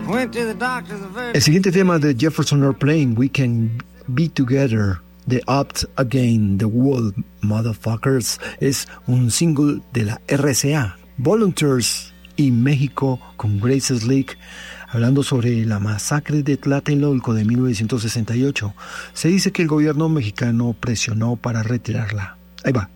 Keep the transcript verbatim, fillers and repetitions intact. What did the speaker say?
Went to the doctor the first... El siguiente tema de Jefferson Airplane, We Can Be Together, The Opt Again, The World Motherfuckers, es un single de la R C A, Volunteers y México con Grace Slick, hablando sobre la masacre de Tlatelolco de mil novecientos sesenta y ocho. Se dice que el gobierno mexicano presionó para retirarla. Ahí va.